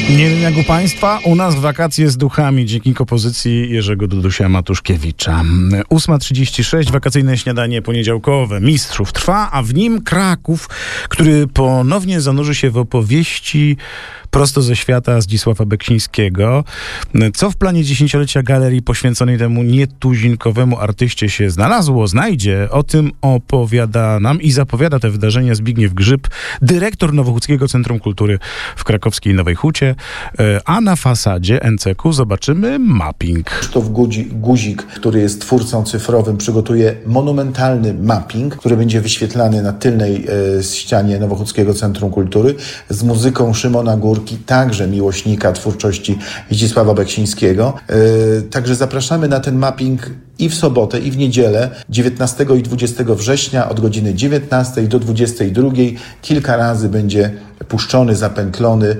Nie wiem jak u Państwa, u nas wakacje z duchami dzięki kompozycji Jerzego Dudusia Matuszkiewicza. 8:36, wakacyjne śniadanie poniedziałkowe Mistrzów trwa, a w nim Kraków, który ponownie zanurzy się w opowieści prosto ze świata Zdzisława Beksińskiego. Co w planie dziesięciolecia galerii poświęconej temu nietuzinkowemu artyście się znajdzie? O tym opowiada nam i zapowiada te wydarzenia Zbigniew Grzyb, dyrektor Nowochódzkiego Centrum Kultury w krakowskiej Nowej Hucie, a na fasadzie NCK zobaczymy mapping. Krzysztof Guzik, który jest twórcą cyfrowym, przygotuje monumentalny mapping, który będzie wyświetlany na tylnej ścianie Nowochódzkiego Centrum Kultury z muzyką Szymona Górki, także miłośnika twórczości Zdzisława Beksińskiego. Także zapraszamy na ten mapping i w sobotę, i w niedzielę, 19 i 20 września od godziny 19 do 22. Kilka razy będzie puszczony, zapętlony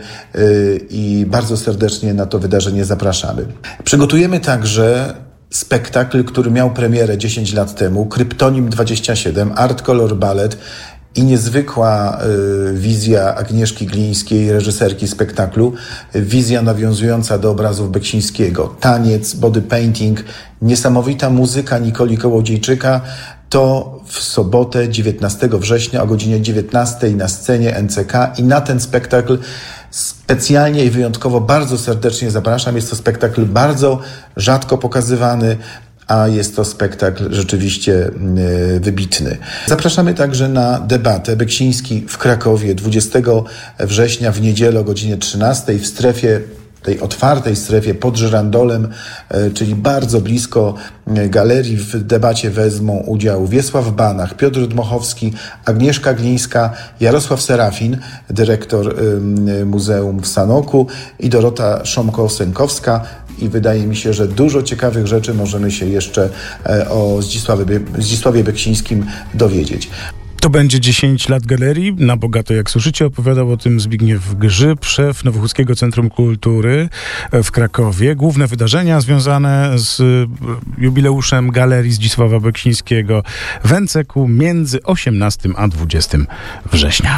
i bardzo serdecznie na to wydarzenie zapraszamy. Przygotujemy także spektakl, który miał premierę 10 lat temu, Kryptonim 27, Art Color Ballet i niezwykła wizja Agnieszki Glińskiej, reżyserki spektaklu, wizja nawiązująca do obrazów Beksińskiego, taniec, body painting, niesamowita muzyka Nikoli Kołodziejczyka. To w sobotę 19 września o godzinie 19 na scenie NCK i na ten spektakl specjalnie i wyjątkowo bardzo serdecznie zapraszam. Jest to spektakl bardzo rzadko pokazywany, a jest to spektakl rzeczywiście wybitny. Zapraszamy także na debatę Beksiński w Krakowie 20 września w niedzielę o godzinie 13 w strefie, tej otwartej strefie pod żyrandolem, czyli bardzo blisko galerii. W debacie wezmą udział Wiesław Banach, Piotr Dmochowski, Agnieszka Glińska, Jarosław Serafin, dyrektor Muzeum w Sanoku i Dorota Szomko-Sękowska. I wydaje mi się, że dużo ciekawych rzeczy możemy się jeszcze o Zdzisławie Beksińskim dowiedzieć. To będzie 10 lat galerii. Na bogato, jak słyszycie, opowiadał o tym Zbigniew Grzyb, szef Nowochódzkiego Centrum Kultury w Krakowie. Główne wydarzenia związane z jubileuszem galerii Zdzisława Beksińskiego w NCK między 18 a 20 września.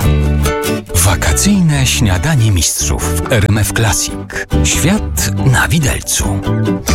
Wakacyjne śniadanie mistrzów w RMF Classic. Świat na widelcu.